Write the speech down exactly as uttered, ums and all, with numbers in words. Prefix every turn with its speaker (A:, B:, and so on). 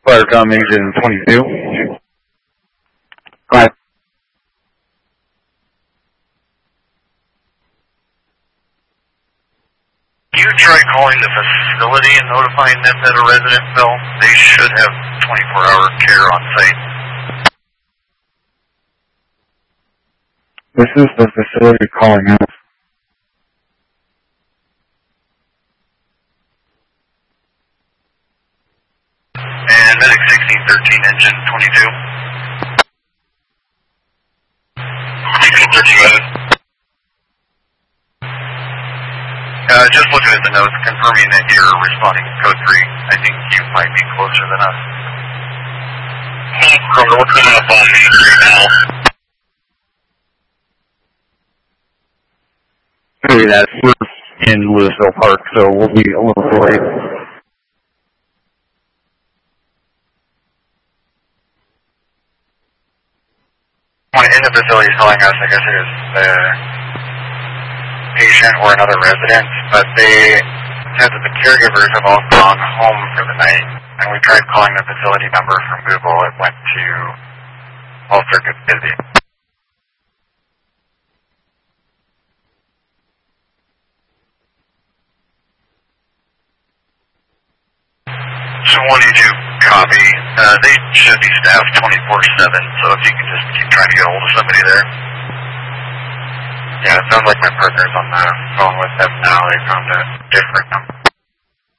A: Firecom Agent twenty-two. Hi.
B: You try calling the facility and notifying them that a resident fell. They should have twenty-four hour care on site.
A: This is the facility calling us.
B: And Medic sixteen thirteen, engine twenty-two. sixteen thirteen, Medic. Uh, just looking at the notes, confirming that you're responding to code three. I think you might be closer than us. We're coming up on Main Street now.
A: Maybe that we're in Louisville Park, so we'll be a little delayed.
B: One in the facility is calling us, I guess it is the patient or another resident, but they said that the caregivers have all gone home for the night, and we tried calling the facility number from Google. It went to all circuits busy. twenty-two, copy. Uh, they should be staffed twenty-four seven, so if you can just keep trying to get a hold of somebody there. Yeah, it sounds like my partner's on the phone with them now. They found a different number.